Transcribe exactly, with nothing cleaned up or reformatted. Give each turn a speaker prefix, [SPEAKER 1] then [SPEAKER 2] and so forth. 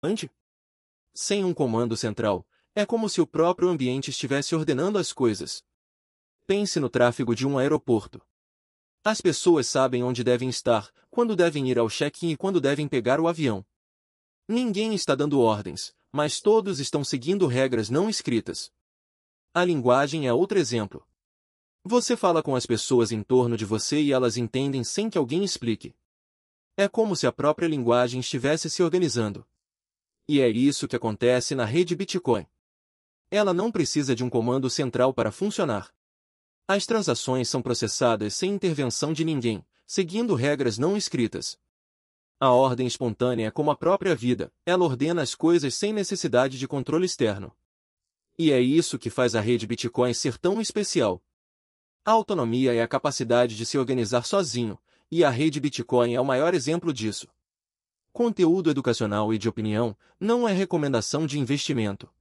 [SPEAKER 1] Sem um comando central, é como se o próprio ambiente estivesse ordenando as coisas. Pense no tráfego de um aeroporto. As pessoas sabem onde devem estar, quando devem ir ao check-in e quando devem pegar o avião. Ninguém está dando ordens, mas todos estão seguindo regras não escritas. A linguagem é outro exemplo. Você fala com as pessoas em torno de você e elas entendem sem que alguém explique. É como se a própria linguagem estivesse se organizando. E é isso que acontece na rede Bitcoin. Ela não precisa de um comando central para funcionar. As transações são processadas sem intervenção de ninguém, seguindo regras não escritas. A ordem espontânea é como a própria vida, ela ordena as coisas sem necessidade de controle externo. E é isso que faz a rede Bitcoin ser tão especial. A autonomia é a capacidade de se organizar sozinho, e a rede Bitcoin é o maior exemplo disso. Conteúdo educacional e de opinião não é recomendação de investimento.